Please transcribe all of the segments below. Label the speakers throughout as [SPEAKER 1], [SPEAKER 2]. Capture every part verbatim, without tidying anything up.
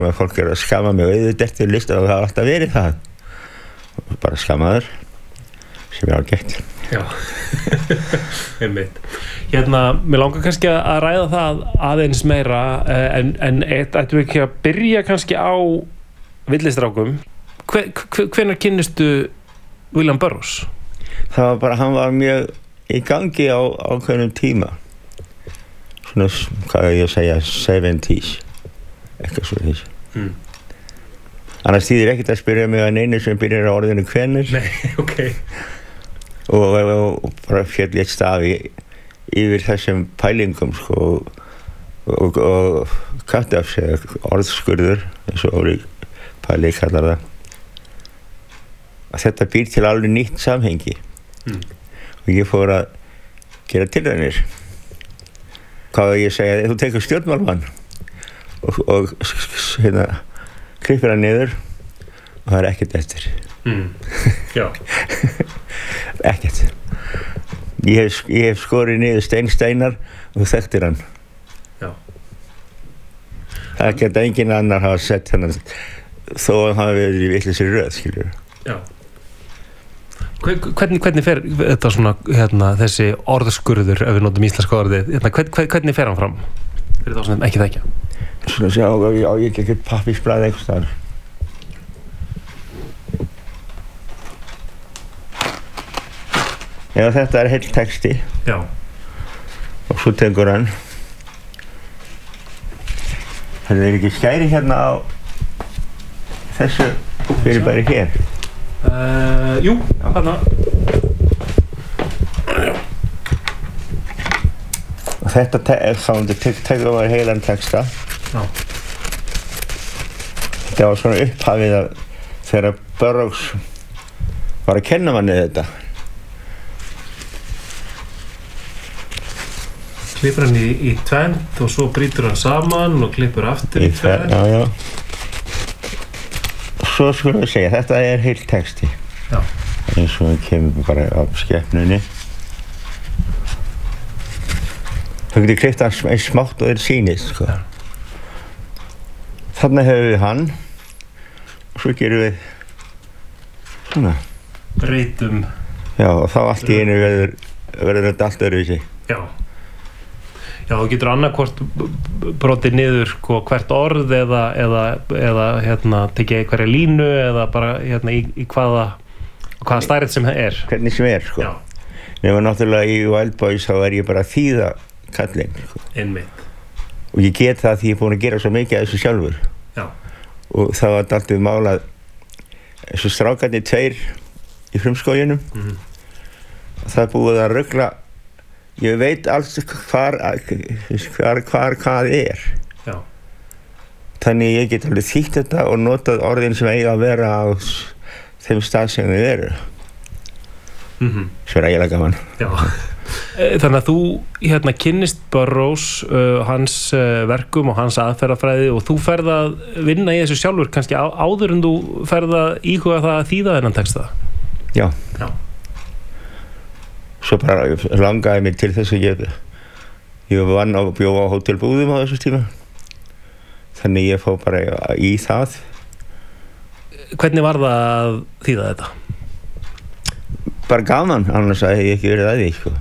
[SPEAKER 1] að fólk er að skama mig auðvitað eftir list og það har alltaf verið það. Bara skamaður, sem er ágætt.
[SPEAKER 2] Já, einmitt. Hérna, mér langar kannski að ræða það aðeins meira, en, en ættum við ekki að byrja kannski á Villistrákum. Hve, hve, hvenær kynnistu William Burroughs?
[SPEAKER 1] Það var bara, hann var mjög í gangi á ákveðnum tíma. Svona, hvað er ég að segja, seventies. Eitthvað svo því.
[SPEAKER 2] Mm.
[SPEAKER 1] Annars þýðir ekkert að spyrja mig að neinu sem byrjar á orðinu hvenær.
[SPEAKER 2] Nei, ok.
[SPEAKER 1] Og, og, og bara féll eitt stað í, yfir þessum pælingum, sko, og, og, og kattafs, orðskurður, eins og Óli Palli kallar það. Að þetta býr til alveg nýtt samhengi. Mm. Og ég fór að gera tilraunir. Hvað ég segja, þú tekur stjórnmálmann og, og hérna, klippir hann niður og það er ekkert eftir.
[SPEAKER 2] Mm. Já.
[SPEAKER 1] Ekkert. Ég hef, ég hef skorið niður steinsteinar og þekktir hann.
[SPEAKER 2] Já.
[SPEAKER 1] Það geta enginn annar hafa sett hann þó að hann hafi verið í vitlausri röð, skiljur.
[SPEAKER 2] Já. Hvernig, hvernig fer þetta svona, hérna, þessi orðskurður, ef við notum íslenska orðið, hérna, hvern, hvernig fer hann fram? Fyrir þá sem ekki þekkja.
[SPEAKER 1] Svona sjá, á ég ekki ekkert pappírsblað einhvers staðar. Já, þetta er heill texti.
[SPEAKER 2] Já.
[SPEAKER 1] Og svo tekur hann. Það er ekki skæri hérna á þessu fyrirbæri hér.
[SPEAKER 2] Uh, jú, þarna.
[SPEAKER 1] Og þetta er þá, tekur over heilan texta.
[SPEAKER 2] Já.
[SPEAKER 1] Þetta var svona upphafið að þegar Burroughs var að kenna manni þetta.
[SPEAKER 2] Klippur hann í, í tvennt og svo brýtur hann saman og klippur aftur í tvennt.
[SPEAKER 1] Já, já. Svo skulum við segja, þetta er heill texti.
[SPEAKER 2] Já.
[SPEAKER 1] Eins og hann kemur bara af skepnunni. Það getur klippt hann eins smátt og þeir sýnist, sko. Já. Þarna hefur við hann og svo gerum við svona.
[SPEAKER 2] Breytum.
[SPEAKER 1] Já, og þá allt í einu verður, verður þetta allt öðruvísi.
[SPEAKER 2] Já. Já, þú getur annarkvort brotið niður sko, hvert orð eða, eða, eða hérna, tekið hverja línu eða bara hérna, í, í hvaða, hvaða stærð sem það er.
[SPEAKER 1] Hvernig sem er, sko.
[SPEAKER 2] Já.
[SPEAKER 1] Nefnum náttúrulega í Wild Boys þá er ég bara að þýða kallinn. Sko.
[SPEAKER 2] Einmitt.
[SPEAKER 1] Og ég get það því ég er búinn að gera svo mikið af þessu sjálfur.
[SPEAKER 2] Já. Og
[SPEAKER 1] það var alltaf málað eins og strákarnir tveir í frumskóginum.
[SPEAKER 2] Mm-hmm.
[SPEAKER 1] Það er búið að rugla. Ég veit alls hvar, hvar, hvar hvað er.
[SPEAKER 2] Já.
[SPEAKER 1] Þannig ég get alveg þýtt þetta og notað orðin sem eiga að vera á þeim stað sem þau eru.
[SPEAKER 2] Mm-hmm.
[SPEAKER 1] Svo er eiginlega gaman.
[SPEAKER 2] Já. Þannig að þú hérna kynnist Burroughs, uh, hans uh, verkum og hans aðferðafræði og þú ferð að vinna í þessu sjálfur kannski á, áður en þú ferð að íhuga það að þýða þennan texta.
[SPEAKER 1] Já.
[SPEAKER 2] Já.
[SPEAKER 1] Svo bara langaði mig til þess að ég, ég vann á bjóða á Hótel Búðum á þessu tíma. Þannig ég fór bara í það.
[SPEAKER 2] Hvernig var það að þýða þetta?
[SPEAKER 1] Bara gaman, annars að ég ekki verið að því, sko.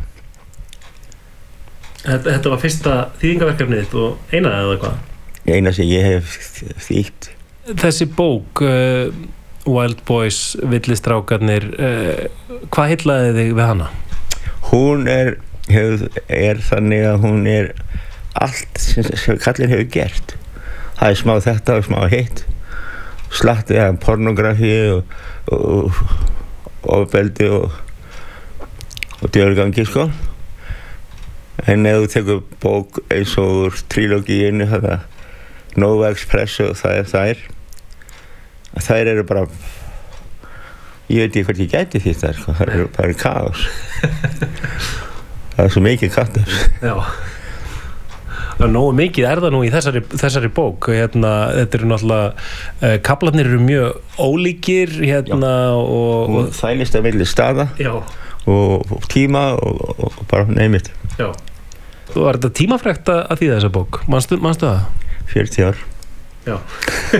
[SPEAKER 2] Þetta, þetta var fyrsta þýðingaverkefnið þitt og eina eða hvað?
[SPEAKER 1] Eina sem ég hef þýtt.
[SPEAKER 2] Þessi bók, uh, Wild Boys, Villistrákarnir, uh, hvað heillaði þig við hana?
[SPEAKER 1] Hún er, hef, er þannig að hún er allt sem, sem kallinn hefur gert. Það er smá þetta og smá hitt. Slattið af pornografi og, og, og ofbeldi og, og djörgangi, sko. En ef þú tekur bók eins og úr trílógíinu, þetta Nova Express og það er þær, þær eru bara, ég veit ekki hvort ég gæti því þar, sko. Það eru bara kaos. Það er svo mikið kattafs.
[SPEAKER 2] Já. Nógu mikið er það nú í þessari, þessari bók. Hérna, þetta eru náttúrulega, uh, kaflarnir eru mjög ólíkir, hérna, og...
[SPEAKER 1] Og þælist að milli staða.
[SPEAKER 2] Já.
[SPEAKER 1] Og, og tíma og, og, og bara neymit.
[SPEAKER 2] Já. Var þetta tímafrekt að þýða þessa bók? Manstu, manstu það?
[SPEAKER 1] fjörutíu ár.
[SPEAKER 2] Já.